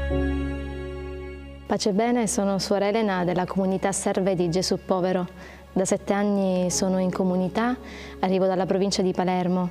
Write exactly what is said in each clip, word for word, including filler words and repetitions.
Pace e bene, sono suora Elena della comunità Serve di Gesù Povero. Da sette anni sono in comunità, arrivo dalla provincia di Palermo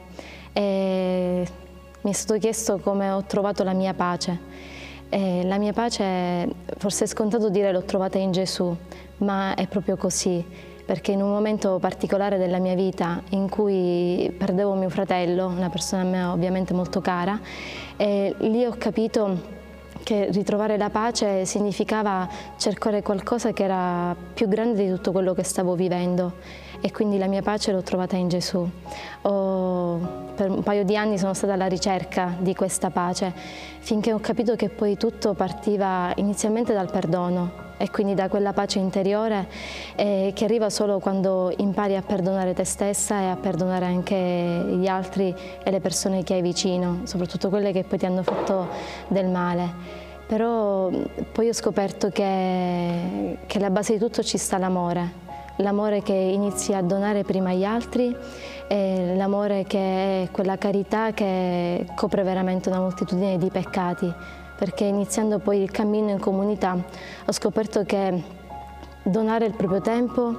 e mi è stato chiesto come ho trovato la mia pace. E la mia pace, forse è scontato dire l'ho trovata in Gesù, ma è proprio così, perché in un momento particolare della mia vita in cui perdevo mio fratello, una persona a me ovviamente molto cara, e lì ho capito che ritrovare la pace significava cercare qualcosa che era più grande di tutto quello che stavo vivendo, e quindi la mia pace l'ho trovata in Gesù. Ho, per un paio di anni sono stata alla ricerca di questa pace, finché ho capito che poi tutto partiva inizialmente dal perdono, e quindi da quella pace interiore eh, che arriva solo quando impari a perdonare te stessa e a perdonare anche gli altri e le persone che hai vicino, soprattutto quelle che poi ti hanno fatto del male. Però poi ho scoperto che, che alla base di tutto ci sta l'amore, l'amore che inizi a donare prima agli altri, e l'amore che è quella carità che copre veramente una moltitudine di peccati. Perché iniziando poi il cammino in comunità ho scoperto che donare il proprio tempo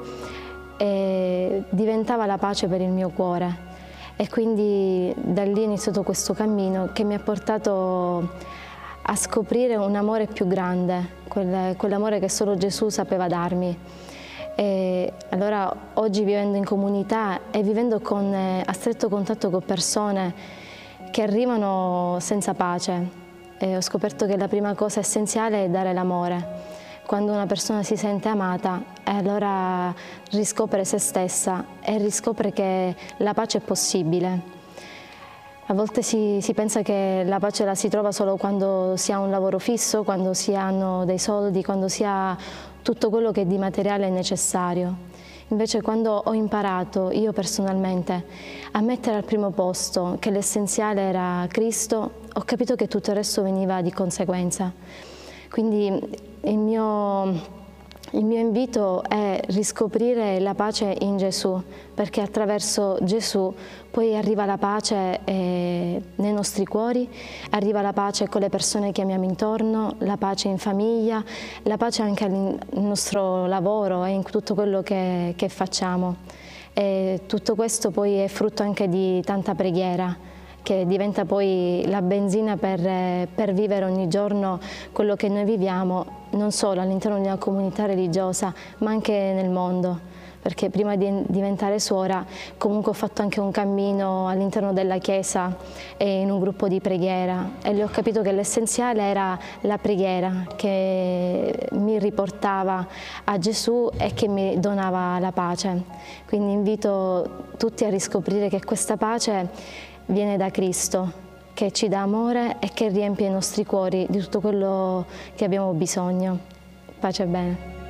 eh, diventava la pace per il mio cuore, e quindi da lì è iniziato questo cammino che mi ha portato a scoprire un amore più grande, quel, quell'amore che solo Gesù sapeva darmi. E allora oggi, vivendo in comunità e vivendo con, eh, a stretto contatto con persone che arrivano senza pace, e ho scoperto che la prima cosa essenziale è dare l'amore. Quando una persona si sente amata, allora riscopre se stessa e riscopre che la pace è possibile. A volte si, si pensa che la pace la si trova solo quando si ha un lavoro fisso, quando si hanno dei soldi, quando si ha tutto quello che di materiale è necessario. Invece, quando ho imparato, io personalmente, a mettere al primo posto che l'essenziale era Cristo, ho capito che tutto il resto veniva di conseguenza. Quindi il mio, il mio invito è riscoprire la pace in Gesù, perché attraverso Gesù poi arriva la pace eh, nei nostri cuori, arriva la pace con le persone che amiamo intorno, la pace in famiglia, la pace anche nel nostro lavoro e in tutto quello che, che facciamo. E tutto questo poi è frutto anche di tanta preghiera, che diventa poi la benzina per, per vivere ogni giorno quello che noi viviamo, non solo all'interno di una comunità religiosa, ma anche nel mondo. Perché prima di diventare suora comunque ho fatto anche un cammino all'interno della Chiesa e in un gruppo di preghiera, e lì ho capito che l'essenziale era la preghiera, che mi riportava a Gesù e che mi donava la pace. Quindi invito tutti a riscoprire che questa pace viene da Cristo, che ci dà amore e che riempie i nostri cuori di tutto quello che abbiamo bisogno. Pace e bene.